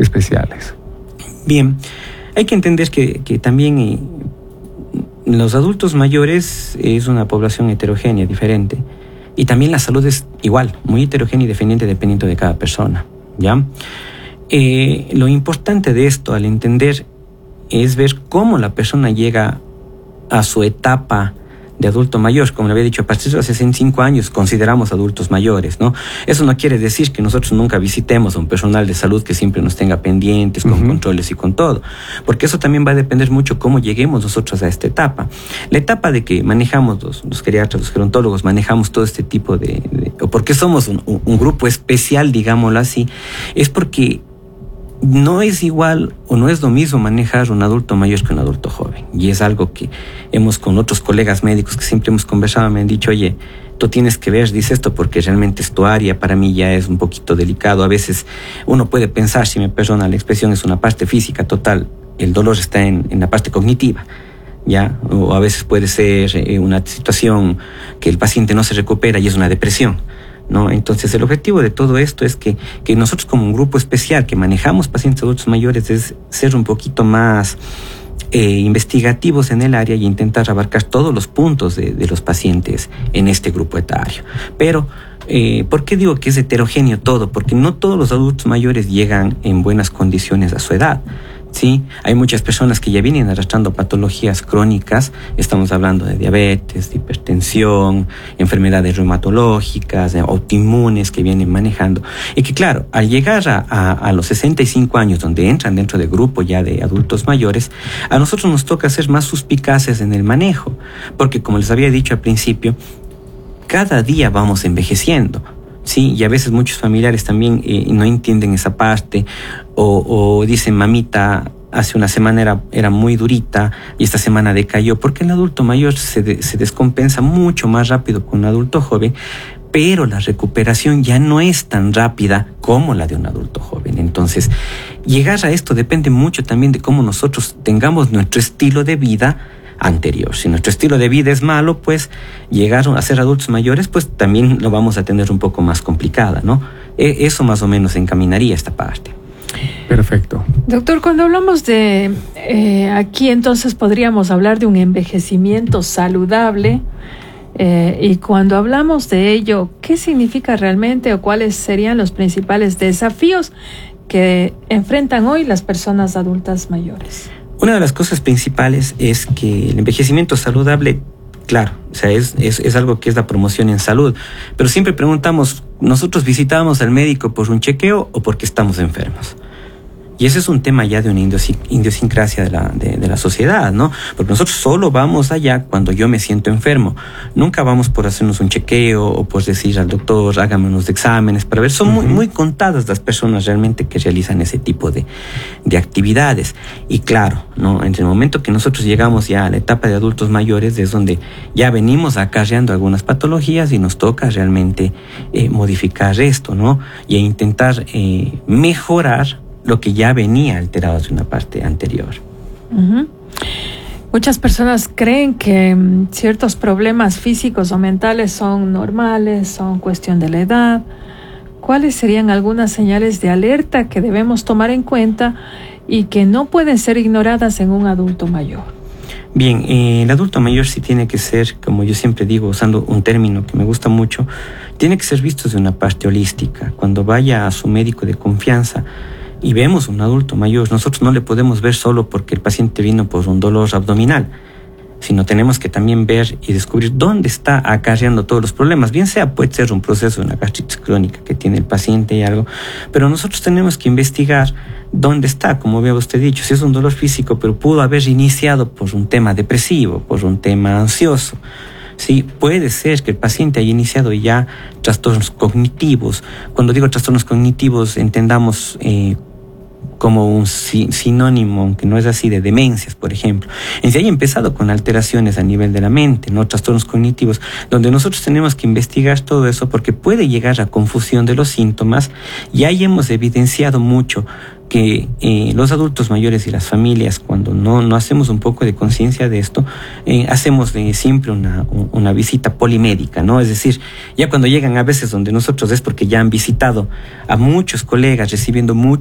especiales. Bien, hay que entender que también los adultos mayores es una población heterogénea, diferente. Y también la salud es igual, muy heterogénea y dependiendo de cada persona, ¿ya? Lo importante de esto, al entender, es ver cómo la persona llega a su etapa de adulto mayor. Como le había dicho, a partir de los 65 años consideramos adultos mayores, ¿no? Eso no quiere decir que nosotros nunca visitemos a un personal de salud que siempre nos tenga pendientes, con controles y con todo, porque eso también va a depender mucho cómo lleguemos nosotros a esta etapa. La etapa de que manejamos los geriatras, los gerontólogos, manejamos todo este tipo o porque somos un grupo especial, digámoslo así, es porque no es igual o no es lo mismo manejar un adulto mayor que un adulto joven. Y es algo que con otros colegas médicos que siempre hemos conversado, me han dicho, oye, tú tienes que ver, dice esto, porque realmente es tu área, para mí ya es un poquito delicado. A veces uno puede pensar, si me perdona la expresión, es una parte física total, el dolor está en la parte cognitiva, ¿ya? O a veces puede ser una situación que el paciente no se recupera y es una depresión, ¿no? Entonces el objetivo de todo esto es que nosotros, como un grupo especial que manejamos pacientes adultos mayores, es ser un poquito más investigativos en el área y intentar abarcar todos los puntos de los pacientes en este grupo etario. Pero ¿por qué digo que es heterogéneo todo? Porque no todos los adultos mayores llegan en buenas condiciones a su edad. Sí, hay muchas personas que ya vienen arrastrando patologías crónicas. Estamos hablando de diabetes, de hipertensión, enfermedades reumatológicas, autoinmunes que vienen manejando. Y que claro, al llegar a los 65 años, donde entran dentro del grupo ya de adultos mayores, a nosotros nos toca ser más suspicaces en el manejo. Porque como les había dicho al principio, cada día vamos envejeciendo. Sí, y a veces muchos familiares también no entienden esa parte o dicen, mamita, hace una semana era muy durita y esta semana decayó, porque el adulto mayor se descompensa mucho más rápido que un adulto joven, pero la recuperación ya no es tan rápida como la de un adulto joven. Entonces, llegar a esto depende mucho también de cómo nosotros tengamos nuestro estilo de vida anterior. Si nuestro estilo de vida es malo, pues llegar a ser adultos mayores, pues también lo vamos a tener un poco más complicada, ¿no? Eso más o menos encaminaría esta parte. Perfecto. Doctor, cuando hablamos de aquí, entonces podríamos hablar de un envejecimiento saludable, y cuando hablamos de ello, ¿qué significa realmente o cuáles serían los principales desafíos que enfrentan hoy las personas adultas mayores? Una de las cosas principales es que el envejecimiento saludable, claro, o sea, es algo que es la promoción en salud, pero siempre preguntamos, ¿nosotros visitamos al médico por un chequeo o porque estamos enfermos? Y ese es un tema ya de una idiosincrasia de la sociedad, ¿no? Porque nosotros solo vamos allá cuando yo me siento enfermo. Nunca vamos por hacernos un chequeo o por decir al doctor, hágame unos exámenes para ver. Son muy contadas las personas realmente que realizan ese tipo de actividades. Y claro, ¿no? En el momento que nosotros llegamos ya a la etapa de adultos mayores, es donde ya venimos acarreando algunas patologías y nos toca realmente modificar esto, ¿no? Y intentar mejorar lo que ya venía alterado de una parte anterior. Muchas personas creen que ciertos problemas físicos o mentales son normales, son cuestión de la edad. ¿Cuáles serían algunas señales de alerta que debemos tomar en cuenta y que no pueden ser ignoradas en un adulto mayor? Bien, el adulto mayor sí tiene que ser, como yo siempre digo, usando un término que me gusta mucho, tiene que ser visto de una parte holística. Cuando vaya a su médico de confianza y vemos un adulto mayor, nosotros no le podemos ver solo porque el paciente vino por un dolor abdominal, sino tenemos que también ver y descubrir dónde está acarreando todos los problemas. Bien sea, puede ser un proceso de una gastritis crónica que tiene el paciente y algo, pero nosotros tenemos que investigar dónde está, como había usted dicho, si es un dolor físico, pero pudo haber iniciado por un tema depresivo, por un tema ansioso. Sí, puede ser que el paciente haya iniciado ya trastornos cognitivos. Cuando digo trastornos cognitivos, entendamos como un sinónimo, aunque no es así, de demencias, por ejemplo. En si haya empezado con alteraciones a nivel de la mente, ¿no? Trastornos cognitivos, donde nosotros tenemos que investigar todo eso porque puede llegar a confusión de los síntomas, y ahí hemos evidenciado mucho que los adultos mayores y las familias, cuando no hacemos un poco de conciencia de esto, hacemos siempre una visita polimédica, ¿no? Es decir, ya cuando llegan a veces donde nosotros es porque ya han visitado a muchos colegas recibiendo mucho